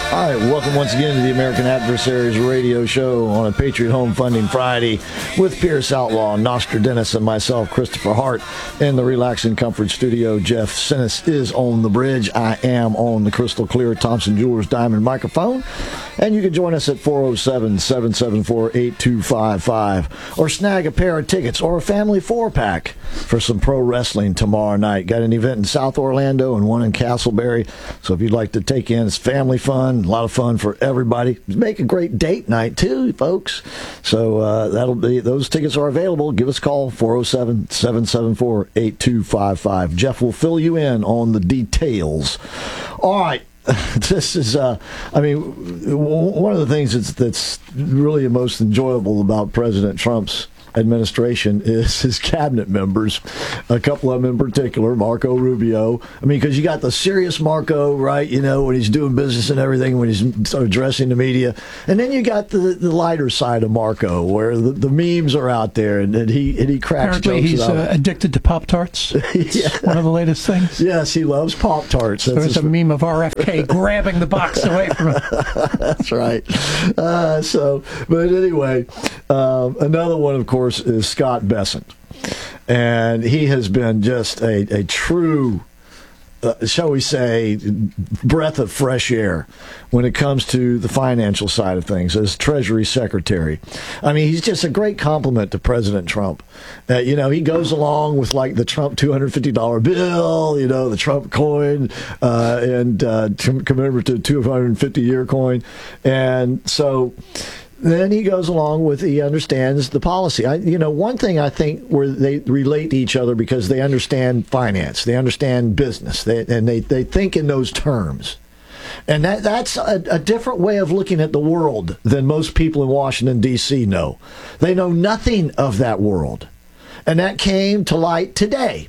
All right, welcome once again to the American Adversaries Radio Show on a Patriot Home Funding Friday with Pierce Outlaw, Nostradamus, and myself, Christopher Hart, in the Relax and Comfort Studio. Jeff Sinis is on the bridge. I am on the crystal clear Thompson Jewelers Diamond microphone. And you can join us at 407-774-8255 or snag a pair of tickets or a family 4-pack for some pro wrestling tomorrow night. Got an event in South Orlando and one in Castleberry. So if you'd like to take in, it's family fun, a lot of fun for everybody. Make a great date night too, folks. So those tickets are available. Give us a call, 407-774-8255. Jeff will fill you in on the details. All right. This is, one of the things that's really most enjoyable about President Trump's administration is his cabinet members, a couple of them in particular, Marco Rubio. I mean, because you got the serious Marco, right, when he's doing business and everything, when he's addressing the media. And then you got the lighter side of Marco, where the memes are out there, and he cracks Apparently jokes he's addicted to Pop-Tarts. It's one of the latest things. Yes, he loves Pop-Tarts. There's a meme of RFK grabbing the box away from him. That's right. But anyway, another one, of course, is Scott Bessent. And he has been just a true, shall we say, breath of fresh air when it comes to the financial side of things as Treasury Secretary. I mean, he's just a great compliment to President Trump. He goes along with like the Trump $250 bill, the Trump coin, and commemorative 250-year coin. And so then he goes along with, he understands the policy. One thing I think where they relate to each other because they understand finance, they understand business, they think in those terms. And that's a different way of looking at the world than most people in Washington, D.C. know. They know nothing of that world. And that came to light today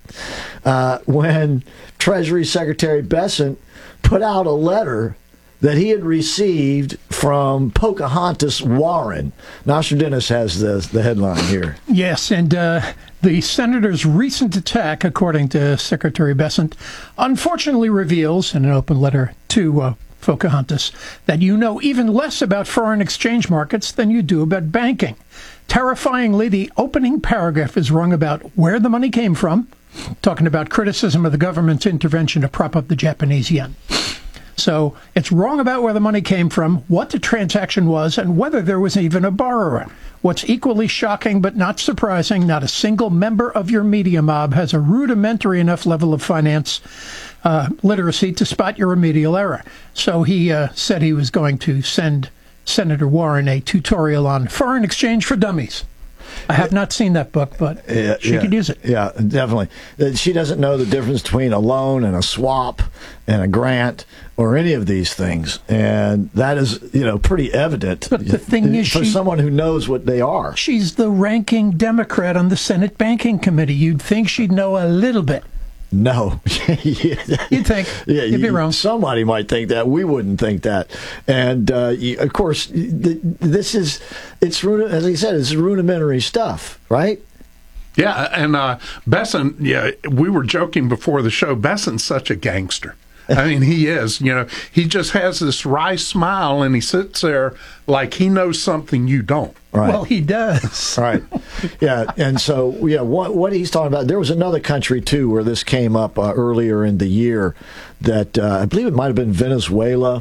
when Treasury Secretary Bessent put out a letter that he had received from Pocahontas Warren. Nostradamus has the headline here. Yes, and the senator's recent attack, according to Secretary Bessent, unfortunately reveals, in an open letter to Pocahontas, that you know even less about foreign exchange markets than you do about banking. Terrifyingly, the opening paragraph is wrong about where the money came from, talking about criticism of the government's intervention to prop up the Japanese yen. So it's wrong about where the money came from, what the transaction was, and whether there was even a borrower. What's equally shocking but not surprising, not a single member of your media mob has a rudimentary enough level of finance literacy to spot your remedial error. So he said he was going to send Senator Warren a tutorial on foreign exchange for dummies. I have not seen that book, but she could use it. Yeah, definitely. She doesn't know the difference between a loan and a swap and a grant or any of these things. And that is, pretty evident. But the thing is, for someone who knows what they are. She's the ranking Democrat on the Senate Banking Committee. You'd think she'd know a little bit. No. You'd think. You'd be wrong. Somebody might think that. We wouldn't think that. And, of course, as I said, it's rudimentary stuff, right? Yeah, and Bessent, we were joking before the show, Bessent's such a gangster. I mean, he is. He just has this wry smile, and he sits there like he knows something you don't. Right. Well, he does. Right. Yeah, and so, what he's talking about, there was another country, too, where this came up earlier in the year that I believe it might have been Venezuela.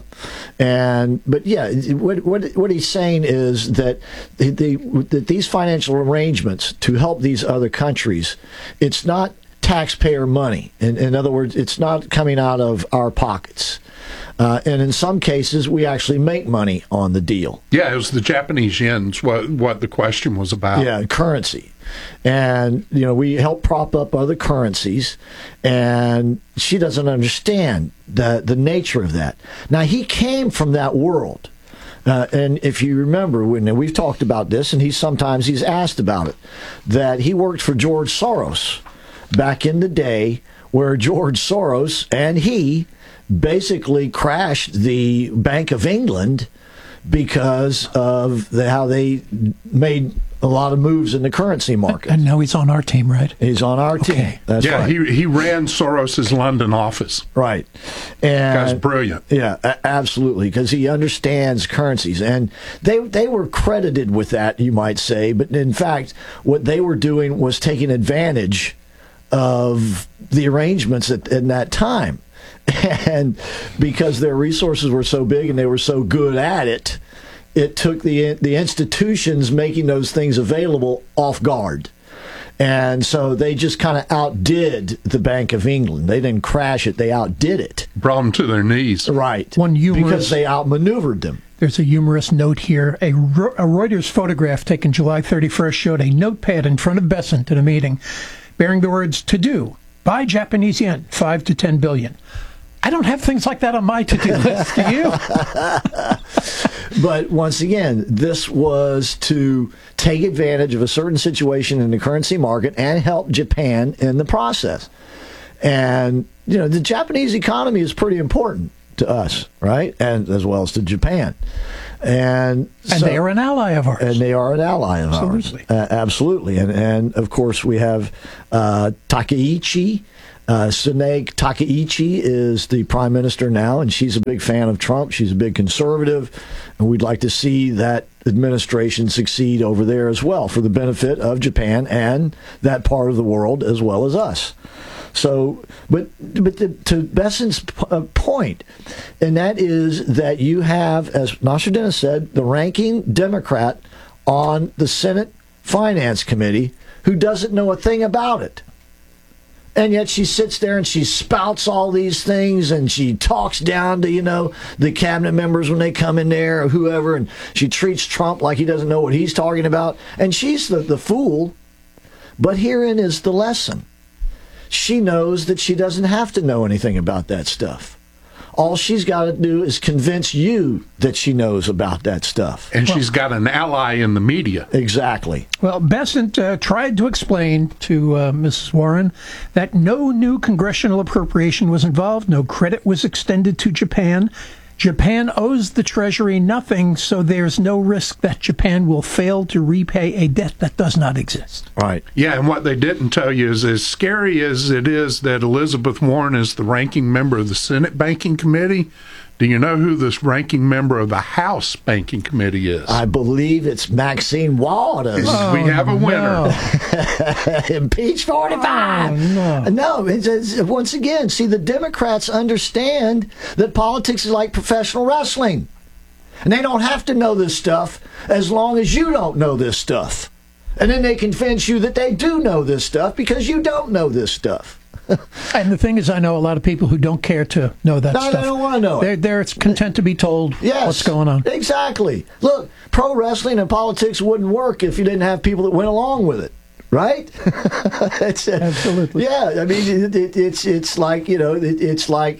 But what he's saying is that that these financial arrangements to help these other countries, it's not taxpayer money. In other words, it's not coming out of our pockets. And in some cases, we actually make money on the deal. Yeah, it was the Japanese yen's what the question was about. Yeah, currency. And, we help prop up other currencies, and she doesn't understand the nature of that. Now, he came from that world. And if you remember, we've talked about this, and he's asked about it, that he worked for George Soros back in the day, where George Soros and he basically crashed the Bank of England because of how they made a lot of moves in the currency market. And now he's on our team, right? He's on our team. Okay. That's Yeah, right. he ran Soros's London office. Right. And Guy's brilliant. Yeah, absolutely, because he understands currencies, and they were credited with that, you might say, but in fact, what they were doing was taking advantage of the arrangements in that time, and because their resources were so big and they were so good at it, it took the institutions making those things available off guard. And so they just kind of outdid the Bank of England. They didn't crash it. They outdid it. Brought them to their knees. Right. Because because they outmaneuvered them. There's a humorous note here. A Reuters photograph taken July 31st showed a notepad in front of Besant at a meeting bearing the words, to do, buy Japanese yen, 5 to 10 billion. I don't have things like that on my to-do list. Do you? But once again, this was to take advantage of a certain situation in the currency market and help Japan in the process. And, the Japanese economy is pretty important to us, right? And as well as to Japan. And they are an ally of ours. And they are an ally of Absolutely. ours. Absolutely. And of course, we have Takaichi. Sune Takaichi is the prime minister now, and she's a big fan of Trump. She's a big conservative, and we'd like to see that administration succeed over there as well for the benefit of Japan and that part of the world as well as us. So, but to Besant's point, and that is that you have, as Nostradamus said, the ranking Democrat on the Senate Finance Committee who doesn't know a thing about it. And yet she sits there and she spouts all these things and she talks down to, the cabinet members when they come in there or whoever, and she treats Trump like he doesn't know what he's talking about. And she's the fool. But herein is the lesson. She knows that she doesn't have to know anything about that stuff. All she's got to do is convince you that she knows about that stuff. And she's got an ally in the media. Exactly. Well, Besant tried to explain to Mrs. Warren that no new congressional appropriation was involved, no credit was extended to Japan. Japan owes the Treasury nothing, so there's no risk that Japan will fail to repay a debt that does not exist. Right. Yeah, and what they didn't tell you is, as scary as it is that Elizabeth Warren is the ranking member of the Senate Banking Committee, do you know who this ranking member of the House Banking Committee is? I believe it's Maxine Waters. We have a winner. Impeach 45. No, it's once again, see, the Democrats understand that politics is like professional wrestling. And they don't have to know this stuff as long as you don't know this stuff. And then they convince you that they do know this stuff because you don't know this stuff. And the thing is, I know a lot of people who don't care to know that stuff. They don't want to know it. They're content to be told what's going on. Exactly. Look, pro wrestling and politics wouldn't work if you didn't have people that went along with it. Right? Absolutely. Yeah, I mean, it's like, it's like,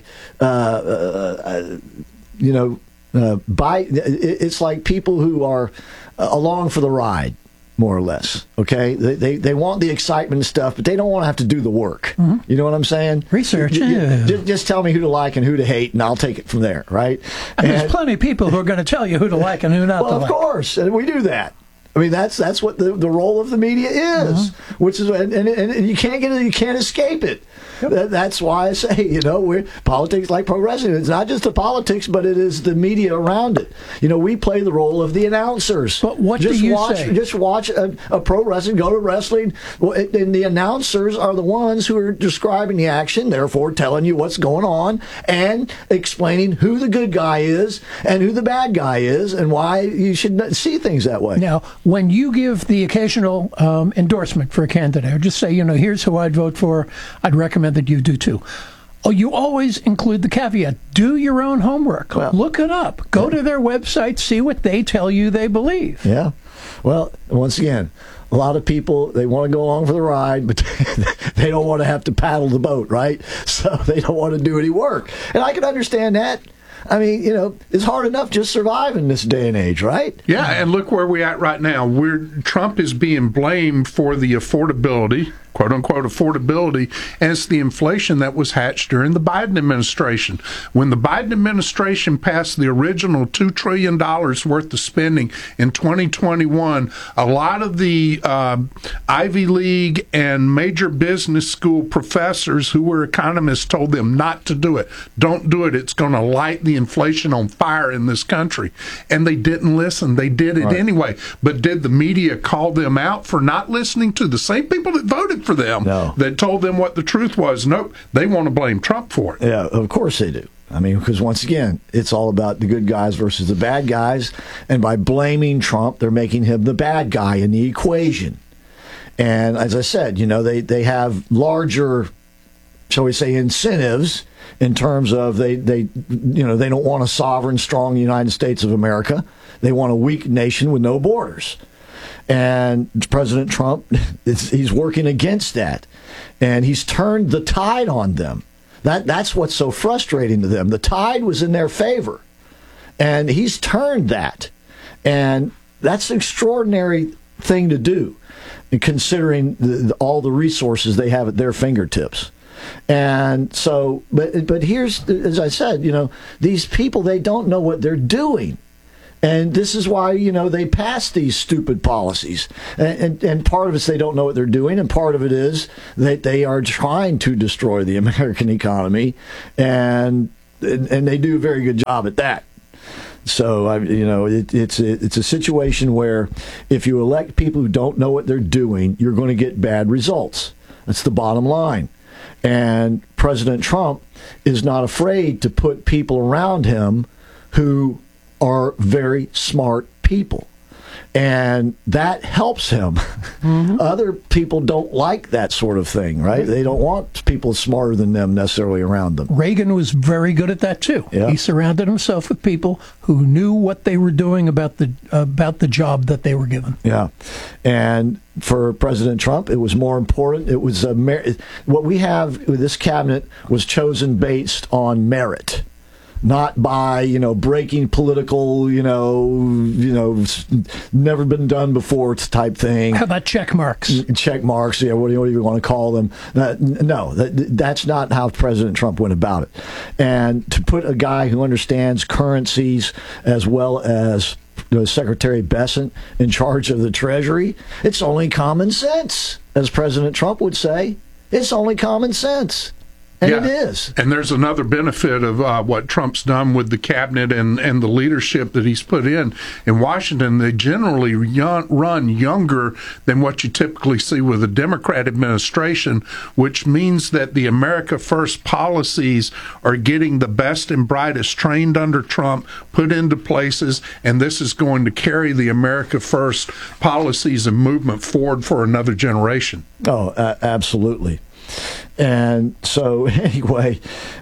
it's like people who are along for the ride, more or less. Okay, they want the excitement and stuff, but they don't want to have to do the work. Mm-hmm. You know what I'm saying? Research. Just tell me who to like and who to hate, and I'll take it from there. Right? And there's plenty of people who are going to tell you who to like and who not to like. Well, of course, and we do that. I mean, that's what the role of the media is, which is, and you can't escape it. Yep. That's why I say, politics like pro wrestling. It's not just the politics, but it is the media around it. We play the role of the announcers. But what do you say? Just watch a pro wrestling, go to wrestling, and the announcers are the ones who are describing the action, therefore telling you what's going on and explaining who the good guy is and who the bad guy is and why you should see things that way. Now, when you give the occasional endorsement for a candidate, or just say, here's who I'd vote for, I'd recommend that you do too. Oh, you always include the caveat. Do your own homework. Well, look it up. Go to their website, see what they tell you they believe. Yeah. Well, once again, a lot of people, they want to go along for the ride, but they don't want to have to paddle the boat, right? So they don't want to do any work. And I can understand that. I mean, it's hard enough just surviving this day and age, right? Yeah, and look where we're at right now. Trump is being blamed for the affordability quote-unquote affordability, and it's the inflation that was hatched during the Biden administration. When the Biden administration passed the original $2 trillion worth of spending in 2021, a lot of the Ivy League and major business school professors who were economists told them not to do it. Don't do it. It's going to light the inflation on fire in this country. And they didn't listen. They did it anyway. But did the media call them out for not listening to the same people that voted for them, that told them what the truth was? Nope. They want to blame Trump for it. Yeah, of course they do. I mean, because once again, it's all about the good guys versus the bad guys. And by blaming Trump, they're making him the bad guy in the equation. And as I said, they have larger, shall we say, incentives in terms of they don't want a sovereign, strong United States of America. They want a weak nation with no borders. And President Trump, he's working against that. And he's turned the tide on them. That's what's so frustrating to them. The tide was in their favor. And he's turned that. And that's an extraordinary thing to do, considering all the resources they have at their fingertips. And so, but here's, as I said, these people, they don't know what they're doing. And this is why, they pass these stupid policies. And part of it's they don't know what they're doing, and part of it is that they are trying to destroy the American economy, and they do a very good job at that. So, it's a situation where if you elect people who don't know what they're doing, you're going to get bad results. That's the bottom line. And President Trump is not afraid to put people around him who are very smart people. And that helps him. Mm-hmm. Other people don't like that sort of thing, right? They don't want people smarter than them necessarily around them. Reagan was very good at that, too. Yeah. He surrounded himself with people who knew what they were doing about the job that they were given. Yeah. And for President Trump, it was more important. It was what we have with this cabinet was chosen based on merit. Not by, breaking political, never been done before type thing. How about check marks? Check marks, yeah, what do you want to call them? That's not how President Trump went about it. And to put a guy who understands currencies as well as Secretary Bessent in charge of the Treasury, it's only common sense, as President Trump would say. It's only common sense. And it is. And there's another benefit of what Trump's done with the cabinet and the leadership that he's put in Washington. They generally run younger than what you typically see with a Democrat administration, which means that the America First policies are getting the best and brightest trained under Trump, put into places, and this is going to carry the America First policies and movement forward for another generation. Oh, absolutely. And so, anyway,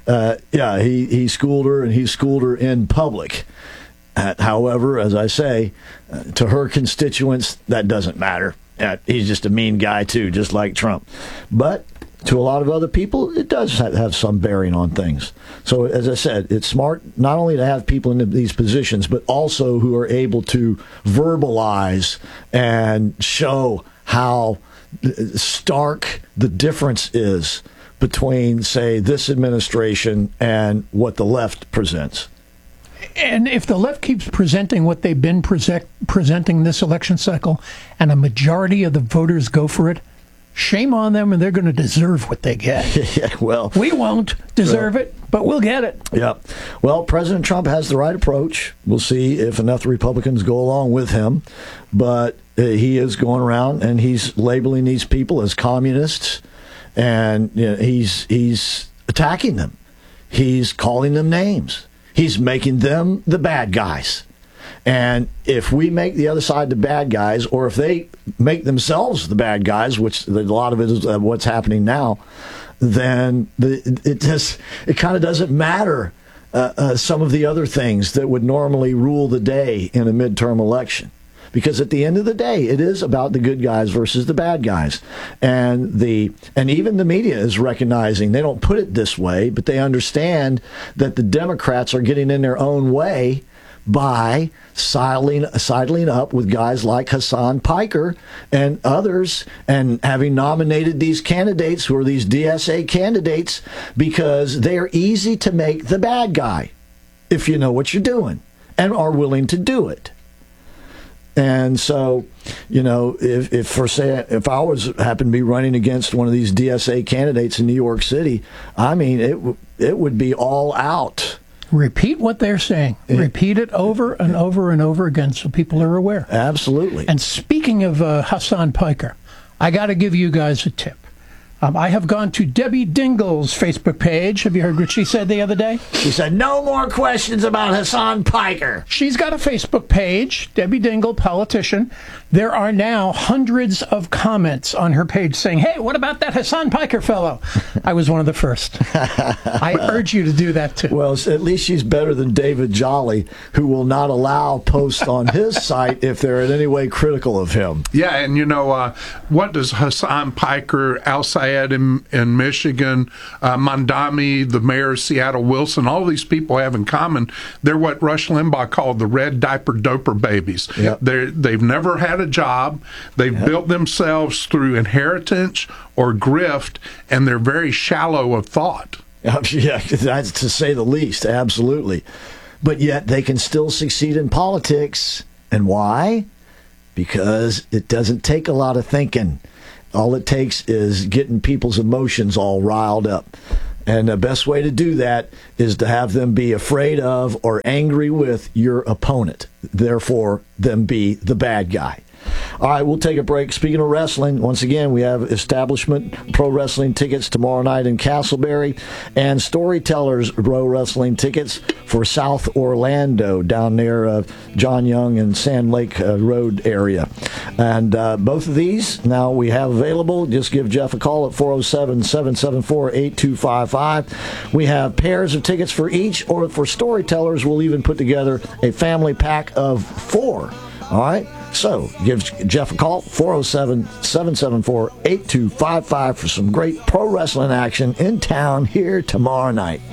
he schooled her, and he schooled her in public. However, as I say, to her constituents, that doesn't matter. He's just a mean guy, too, just like Trump. But to a lot of other people, it does have some bearing on things. So, as I said, it's smart not only to have people in these positions, but also who are able to verbalize and show how stark the difference is between, say, this administration and what the left presents. And if the left keeps presenting what they've been presenting this election cycle, and a majority of the voters go for it, shame on them, and they're going to deserve what they get. Yeah, well, we won't deserve it, but we'll get it. Yeah. Well, President Trump has the right approach. We'll see if enough Republicans go along with him. But he is going around and he's labeling these people as communists, and he's attacking them. He's calling them names. He's making them the bad guys. And if we make the other side the bad guys, or if they make themselves the bad guys, which a lot of it is what's happening now, then it kind of doesn't matter some of the other things that would normally rule the day in a midterm election. Because at the end of the day, it is about the good guys versus the bad guys. And even the media is recognizing, they don't put it this way, but they understand that the Democrats are getting in their own way by sidling up with guys like Hassan Piker and others, and having nominated these candidates who are these DSA candidates because they're easy to make the bad guy if you know what you're doing and are willing to do it. And so, you know, if I was happen to be running against one of these DSA candidates in New York City, I mean, it would be all out. Repeat what they're saying. Repeat it over and over and over again so people are aware. Absolutely. And speaking of Hassan Piker, I got to give you guys a tip. I have gone to Debbie Dingle's Facebook page. Have you heard what she said the other day? She said, no more questions about Hassan Piker. She's got a Facebook page, Debbie Dingle, politician. There are now hundreds of comments on her page saying, hey, what about that Hassan Piker fellow? I was one of the first. I urge you to do that, too. Well, at least she's better than David Jolly, who will not allow posts on his site if they're in any way critical of him. Yeah, and you know, what does Hassan Piker, Al Sayed in Michigan, Mondami, the mayor of Seattle, Wilson, all these people have in common? They're what Rush Limbaugh called the red diaper doper babies. Yep. They've never had a job. They've built themselves through inheritance or grift, and they're very shallow of thought. Yeah, that's to say the least, absolutely. But yet they can still succeed in politics. And why? Because it doesn't take a lot of thinking. All it takes is getting people's emotions all riled up. And the best way to do that is to have them be afraid of or angry with your opponent. Therefore, them be the bad guy. All right, we'll take a break. Speaking of wrestling, once again, we have Establishment Pro Wrestling tickets tomorrow night in Castleberry and Storytellers Pro Wrestling tickets for South Orlando down near John Young and Sand Lake Road area. And both of these now we have available. Just give Jeff a call at 407-774-8255. We have pairs of tickets for each, or for Storytellers, we'll even put together a family pack of 4. All right? So, give Jeff a call, 407-774-8255 for some great pro wrestling action in town here tomorrow night.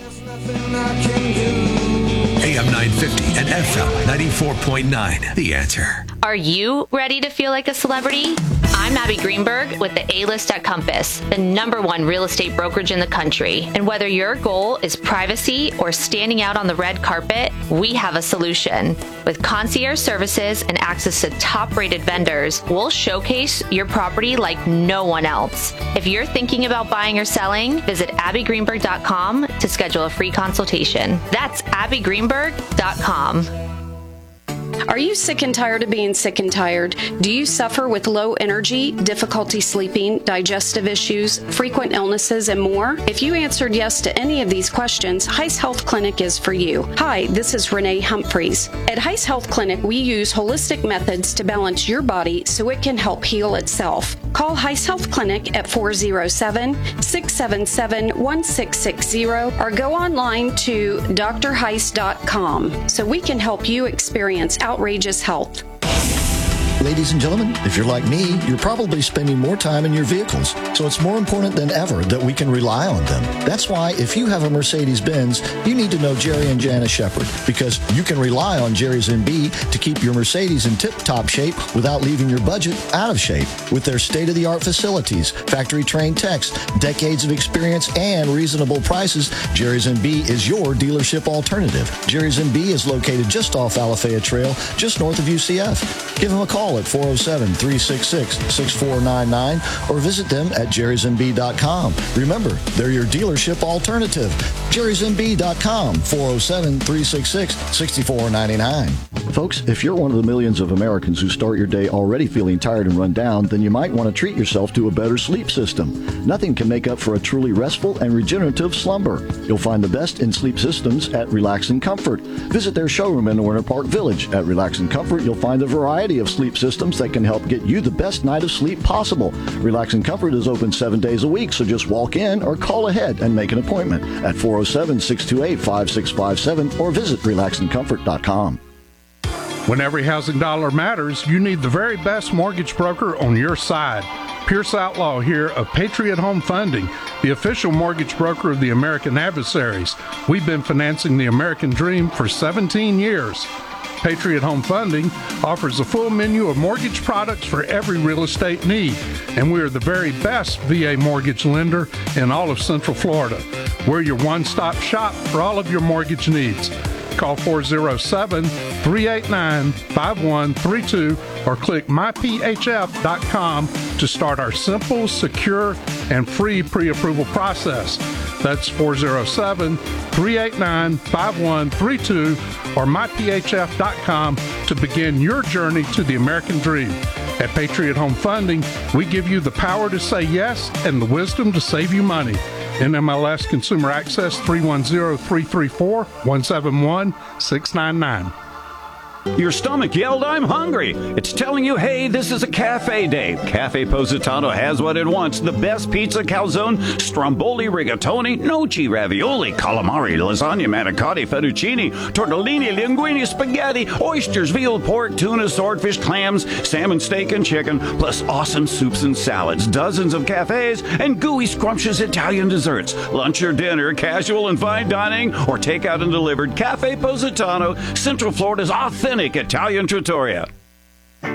AM 950 and FM 94.9, The Answer. Are you ready to feel like a celebrity? I'm Abby Greenberg with the A-List at Compass, the #1 real estate brokerage in the country. And whether your goal is privacy or standing out on the red carpet, we have a solution. With concierge services and access to top-rated vendors, we'll showcase your property like no one else. If you're thinking about buying or selling, visit abbygreenberg.com to schedule a free consultation. That's abbygreenberg.com. Are you sick and tired of being sick and tired? Do you suffer with low energy, difficulty sleeping, digestive issues, frequent illnesses, and more? If you answered yes to any of these questions, Heiss Health Clinic is for you. Hi, this is Renee Humphreys. At Heiss Health Clinic, we use holistic methods to balance your body so it can help heal itself. Call Heiss Health Clinic at 407-677-1660 or go online to drheiss.com so we can help you experience outrageous health. Ladies and gentlemen, if you're like me, you're probably spending more time in your vehicles, so it's more important than ever that we can rely on them. That's why if you have a Mercedes-Benz, you need to know Jerry and Janice Shepard, because you can rely on Jerry's MB to keep your Mercedes in tip-top shape without leaving your budget out of shape. With their state-of-the-art facilities, factory-trained techs, decades of experience, and reasonable prices, Jerry's MB is your dealership alternative. Jerry's MB is located just off Alafaya Trail, just north of UCF. Give them a call at 407-366-6499 or visit them at jerrysmb.com. Remember, they're your dealership alternative. jerrysmb.com, 407-366-6499. Folks, if you're one of the millions of Americans who start your day already feeling tired and run down, then you might want to treat yourself to a better sleep system. Nothing can make up for a truly restful and regenerative slumber. You'll find the best in sleep systems at Relax and Comfort. Visit their showroom in Winter Park Village. At Relax and Comfort, you'll find a variety of sleep systems that can help get you the best night of sleep possible. Relax and Comfort is open 7 days a week, so just walk in or call ahead and make an appointment at 407-628-5657 or visit relaxandcomfort.com. When every housing dollar matters, you need the very best mortgage broker on your side. Pierce Outlaw here of Patriot Home Funding, the official mortgage broker of the American Adversaries. We've been financing the American dream for 17 years. Patriot Home Funding offers a full menu of mortgage products for every real estate need, and we are the very best VA mortgage lender in all of Central Florida. We're your one-stop shop for all of your mortgage needs. Call 407-389-5132 or click myphf.com to start our simple, secure, and free pre-approval process. That's 407-389-5132 or myphf.com to begin your journey to the American dream. At Patriot Home Funding, we give you the power to say yes and the wisdom to save you money. NMLS Consumer Access 310-334-171-699. Your stomach yelled, "I'm hungry." It's telling you, hey, this is a cafe day. Cafe Positano has what it wants. The best pizza, calzone, stromboli, rigatoni, gnocchi, ravioli, calamari, lasagna, manicotti, fettuccine, tortellini, linguine, spaghetti, oysters, veal, pork, tuna, swordfish, clams, salmon, steak, and chicken, plus awesome soups and salads, dozens of cafes, and gooey, scrumptious Italian desserts. Lunch or dinner, casual and fine dining, or takeout and delivered. Cafe Positano, Central Florida's authentic Italian trattoria.